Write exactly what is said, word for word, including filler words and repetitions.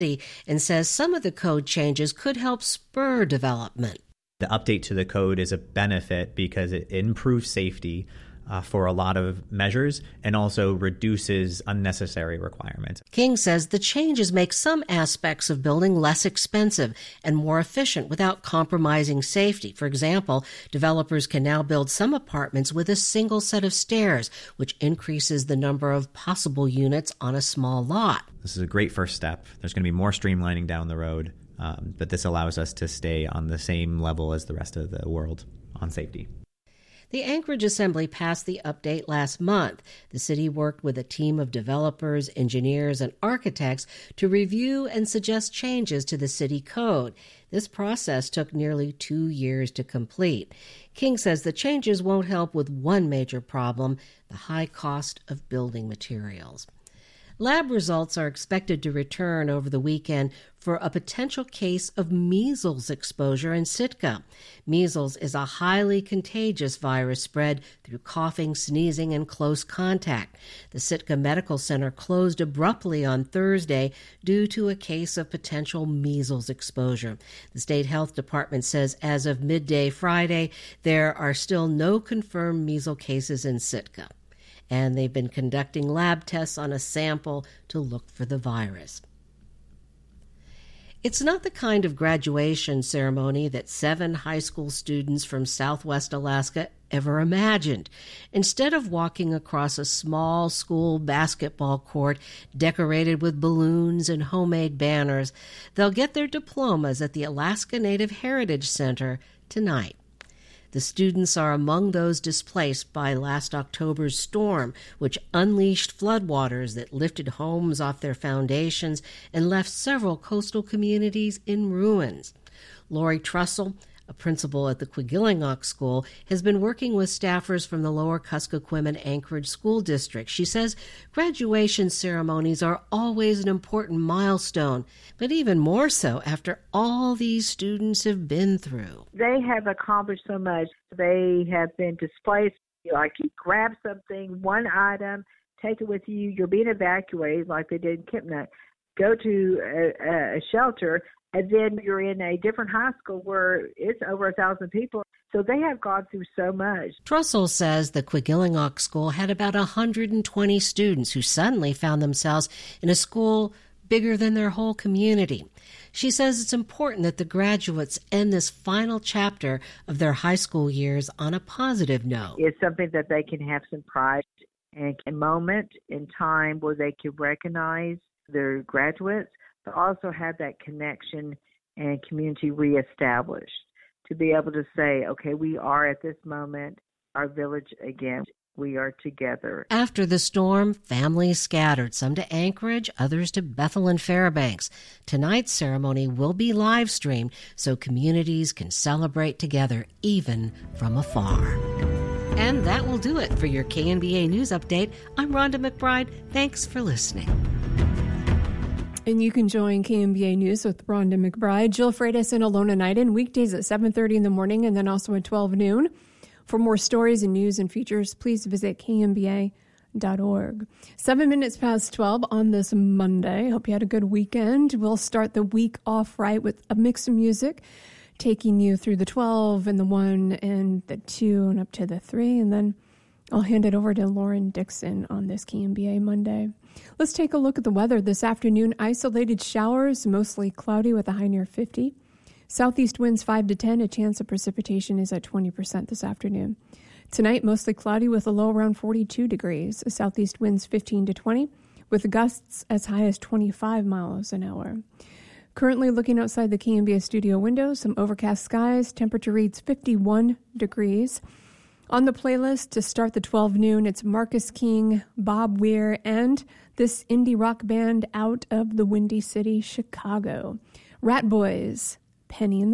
and says some of the code changes could help spur development. The update to the code is a benefit because it improves safety uh, for a lot of measures and also reduces unnecessary requirements. King says the changes make some aspects of building less expensive and more efficient without compromising safety. For example, developers can now build some apartments with a single set of stairs, which increases the number of possible units on a small lot. This is a great first step. There's going to be more streamlining down the road, um, but this allows us to stay on the same level as the rest of the world on safety. The Anchorage Assembly passed the update last month. The city worked with a team of developers, engineers, and architects to review and suggest changes to the city code. This process took nearly two years to complete. King says the changes won't help with one major problem, the high cost of building materials. Lab results are expected to return over the weekend for a potential case of measles exposure in Sitka. Measles is a highly contagious virus spread through coughing, sneezing, and close contact. The Sitka Medical Center closed abruptly on Thursday due to a case of potential measles exposure. The state health department says as of midday Friday, there are still no confirmed measles cases in Sitka, and they've been conducting lab tests on a sample to look for the virus. It's not the kind of graduation ceremony that seven high school students from Southwest Alaska ever imagined. Instead of walking across a small school basketball court decorated with balloons and homemade banners, they'll get their diplomas at the Alaska Native Heritage Center tonight. The students are among those displaced by last October's storm, which unleashed floodwaters that lifted homes off their foundations and left several coastal communities in ruins. Lori Trussell, a principal at the Quigilingok School, has been working with staffers from the Lower Kuskokwim Anchorage School District. She says graduation ceremonies are always an important milestone, but even more so after all these students have been through. They have accomplished so much. They have been displaced. Like you grab something, one item, take it with you. You're being evacuated like they did in Kipnut. Go to a, a shelter, and then you're in a different high school where it's over a thousand people. So they have gone through so much. Trussell says the Quigilingok School had about one hundred twenty students who suddenly found themselves in a school bigger than their whole community. She says it's important that the graduates end this final chapter of their high school years on a positive note. It's something that they can have some pride and a moment in time where they can recognize their graduates, but also have that connection and community reestablished to be able to say, okay, we are at this moment our village again. We are together. After the storm, families scattered, some to Anchorage, others to Bethel and Fairbanks. Tonight's ceremony will be live streamed so communities can celebrate together, even from afar. And that will do it for your K N B A News Update. I'm Rhonda McBride. Thanks for listening. And you can join K N B A News with Rhonda McBride, Jill Freitas, and Alona Knighton weekdays at seven thirty in the morning and then also at twelve noon. For more stories and news and features, please visit K N B A dot org. Seven minutes past twelve on this Monday. Hope you had a good weekend. We'll start the week off right with a mix of music, taking you through the twelve and the one and the two and up to the three. And then I'll hand it over to Lauren Dixon on this K N B A Monday. Let's take a look at the weather this afternoon. Isolated showers, mostly cloudy with a high near fifty. Southeast winds five to ten. A chance of precipitation is at twenty percent this afternoon. Tonight, mostly cloudy with a low around forty-two degrees. Southeast winds fifteen to twenty, with gusts as high as twenty-five miles an hour. Currently looking outside the K N B A studio window, some overcast skies. Temperature reads fifty-one degrees. On the playlist to start the twelve noon, it's Marcus King, Bob Weir, and this indie rock band out of the Windy City, Chicago. Rat Boys, Penny in the